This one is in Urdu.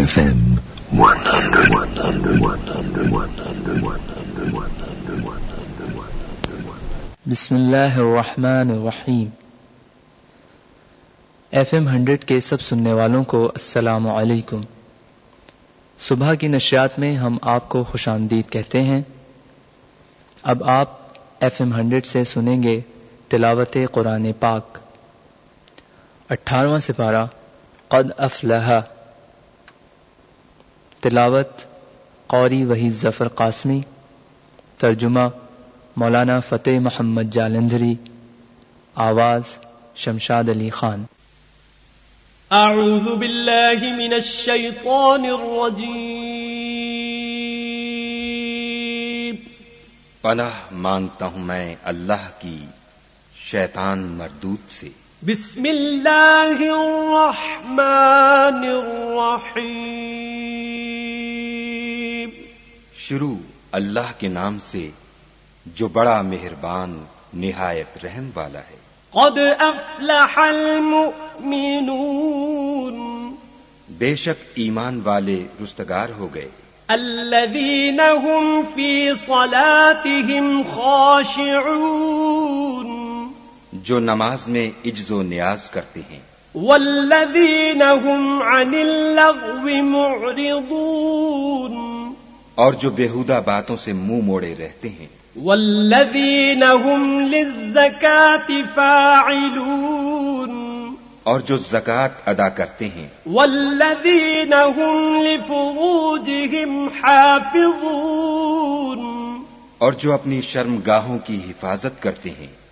FM 100. بسم اللہ الرحمن الرحیم۔ FM 100 کے سب سننے والوں کو السلام علیکم۔ صبح کی نشریات میں ہم آپ کو خوش آمدید کہتے ہیں۔ اب آپ FM 100 سے سنیں گے تلاوت قرآن پاک، 18واں سپارہ قد افلح، تلاوت قاری وحید ظفر قاسمی، ترجمہ مولانا فتح محمد جالندھری، آواز شمشاد علی خان۔ اعوذ باللہ من الشیطان الرجیم، پناہ مانگتا ہوں میں اللہ کی شیطان مردود سے۔ بسم اللہ الرحمن الرحیم، شروع اللہ کے نام سے جو بڑا مہربان نہایت رحم والا ہے۔ قد افلح المؤمنون، بے شک ایمان والے رستگار ہو گئے۔ الذین هم فی صلاتهم خاشعون، جو نماز میں عجز و نیاز کرتے ہیں۔ والذین هم عن اللغو معرضون، اور جو بیہودہ باتوں سے منہ موڑے رہتے ہیں۔ والذین هم للزکاة فاعلون، اور جو زکوٰۃ ادا کرتے ہیں۔ والذین هم لفروجهم حافظون، اور جو اپنی شرمگاہوں کی حفاظت کرتے ہیں۔